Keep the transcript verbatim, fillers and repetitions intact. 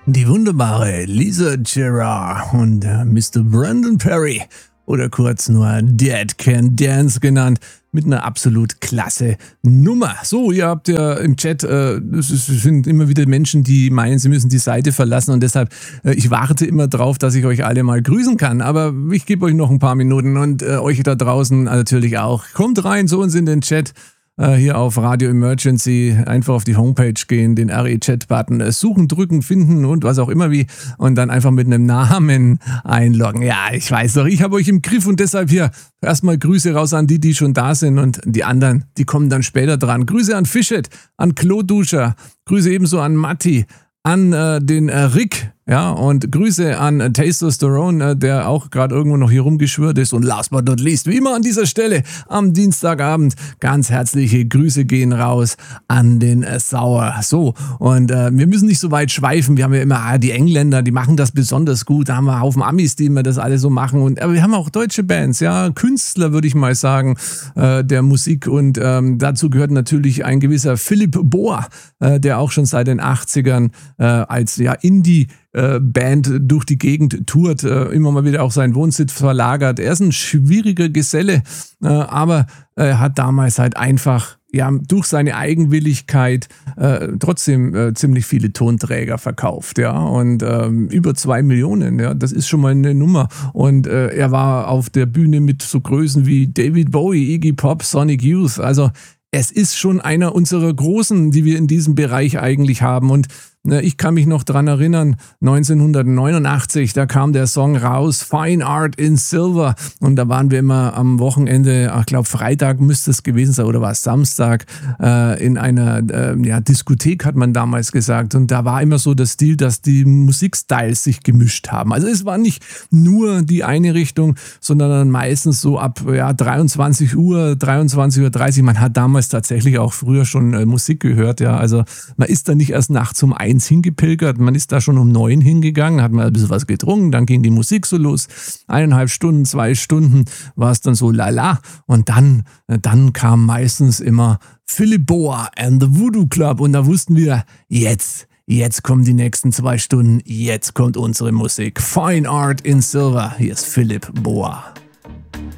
Die wunderbare Lisa Gerrard und äh, Mister Brandon Perry oder kurz nur Dead Can Dance genannt, mit einer absolut klasse Nummer. So, ihr habt ja im Chat, äh, es sind immer wieder Menschen, die meinen, sie müssen die Seite verlassen und deshalb, äh, ich warte immer drauf, dass ich euch alle mal grüßen kann, aber ich gebe euch noch ein paar Minuten und äh, euch da draußen natürlich auch. Kommt rein zu uns in den Chat. Hier auf Radio Emergency, einfach auf die Homepage gehen, den R E-Chat-Button suchen, drücken, finden und was auch immer wie und dann einfach mit einem Namen einloggen. Ja, ich weiß doch, ich habe euch im Griff und deshalb hier erstmal Grüße raus an die, die schon da sind und die anderen, die kommen dann später dran. Grüße an Fischet, an Kloduscher, Grüße ebenso an Matti, an äh, den äh, Rick, ja, und Grüße an äh, Testosterone, äh, der auch gerade irgendwo noch hier rumgeschwört ist. Und last but not least, wie immer an dieser Stelle, am Dienstagabend, ganz herzliche Grüße gehen raus an den äh, Sauer. So, und äh, wir müssen nicht so weit schweifen. Wir haben ja immer, ah, die Engländer, die machen das besonders gut. Da haben wir einen Haufen Amis, die immer das alle so machen. Und, aber wir haben auch deutsche Bands, ja, Künstler, würde ich mal sagen, äh, der Musik. Und ähm, dazu gehört natürlich ein gewisser Philipp Bohr, äh, der auch schon seit den achtzigern äh, als ja, Indie- Band durch die Gegend tourt, immer mal wieder auch seinen Wohnsitz verlagert. Er ist ein schwieriger Geselle, aber er hat damals halt einfach ja durch seine Eigenwilligkeit äh, trotzdem äh, ziemlich viele Tonträger verkauft, ja, und ähm, über zwei Millionen, ja, das ist schon mal eine Nummer. Und äh, er war auf der Bühne mit so Größen wie David Bowie, Iggy Pop, Sonic Youth, also es ist schon einer unserer Großen, die wir in diesem Bereich eigentlich haben. Und ne, ich kann mich noch dran erinnern, neunzehnhundertneunundachtzig, da kam der Song raus, Fine Art in Silver. Und da waren wir immer am Wochenende, ich glaube Freitag müsste es gewesen sein, oder war es Samstag, äh, in einer äh, ja, Diskothek, hat man damals gesagt. Und da war immer so der Stil, dass die Musikstyles sich gemischt haben. Also es war nicht nur die eine Richtung, sondern dann meistens so ab ja, dreiundzwanzig Uhr, dreiundzwanzig Uhr dreißig. Man hat damals tatsächlich auch früher schon äh, Musik gehört, ja. Also man ist da nicht erst nachts um eins hingepilgert, man ist da schon um neun hingegangen, hat mal ein bisschen was getrunken, dann ging die Musik so los. Eineinhalb Stunden, zwei Stunden war es dann so lala und dann, dann kam meistens immer Philipp Bohr and the Voodoo Club und da wussten wir, jetzt, jetzt kommen die nächsten zwei Stunden, jetzt kommt unsere Musik. Fine Art in Silver, hier ist Philipp Bohr.